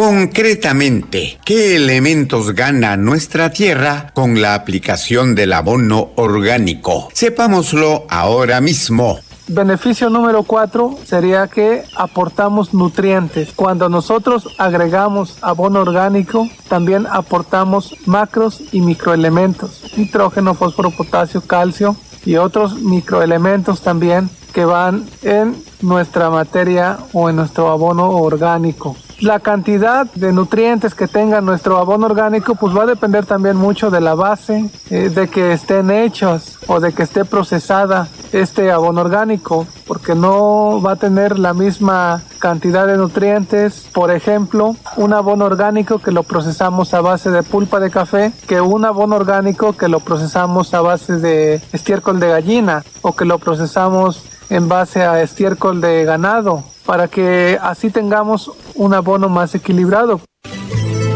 Concretamente, ¿qué elementos gana nuestra tierra con la aplicación del abono orgánico? Sepámoslo ahora mismo. Beneficio número 4 sería que aportamos nutrientes. Cuando nosotros agregamos abono orgánico, también aportamos macros y microelementos, nitrógeno, fósforo, potasio, calcio y otros microelementos también que van en nuestra materia o en nuestro abono orgánico. La cantidad de nutrientes que tenga nuestro abono orgánico pues va a depender también mucho de la base, de que estén hechos o de que esté procesada este abono orgánico, porque no va a tener la misma cantidad de nutrientes, por ejemplo, un abono orgánico que lo procesamos a base de pulpa de café, que un abono orgánico que lo procesamos a base de estiércol de gallina o que lo procesamos en base a estiércol de ganado, para que así tengamos un abono más equilibrado.